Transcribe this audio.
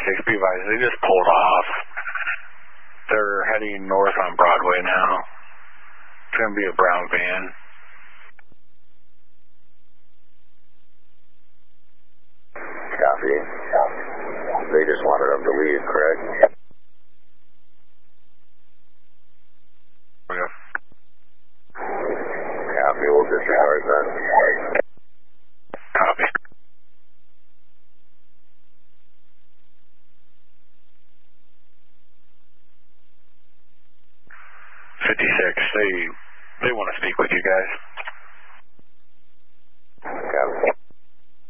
56, be advised, they just pulled off. They're heading north on Broadway now. It's going to be a brown van. Copy. They just wanted them to leave, correct? Yep. Copy, we'll disregard that. Copy. They want to speak with you guys.